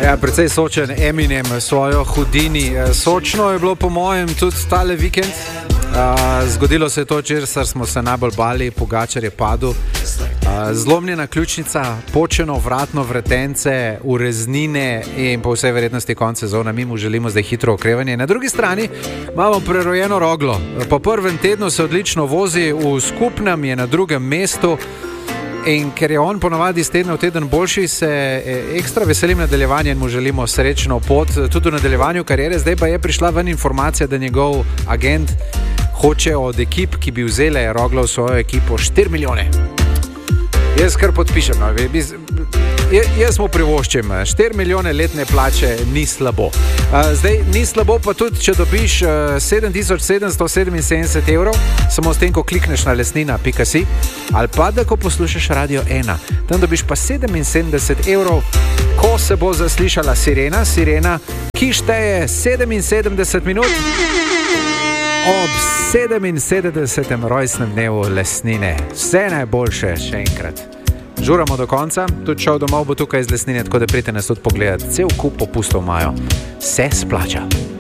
Ja, precej sočen Eminem svojo Houdini. Sočno je bilo po mojem tudi tale vikend. Zgodilo se je to, česar smo se najbolj bali, Pogačar je padel. Zlomljena ključnica, počeno vratno vretence, ureznine in po vsej verjetnosti konec sezona. Mi mu želimo zdaj hitro okrevanje. Na drugi strani imamo prerojeno Roglo. Po prvem tednu se odlično vozi, v skupnem je na drugem mestu. In ker je on ponovadi iz tedna v teden boljši, se ekstra veselim nadaljevanja in mu želimo srečno pot tudi v nadaljevanju kariere. Zdaj pa je prišla ven informacija, da njegov agent hoče od ekip, ki bi vzele Rogla v svojo ekipo, 4 milijone. Jaz kar podpišem, no. Jaz mu privoščim 4 milijone letne plače, ni slabo. Zdaj, ni slabo pa tudi, če dobiš 7777 evrov, samo s tem, ko klikneš na lesnina.si, ali pa da ko poslušaš Radio 1, tam dobiš pa 77 evrov, ko se bo zaslišala sirena, ki šteje 77 minut ob 77. rojstnem dnevu lesnine. Vse najboljše še enkrat. Žuramo do konca, tudi šel domov bo tukaj iz lesnine, tako da pridite nas tudi pogledati. Cel kup popustov imajo. Se splača.